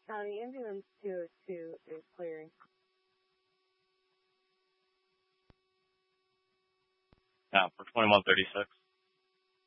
County Ambulance 202 is clearing. Yeah, for 2136.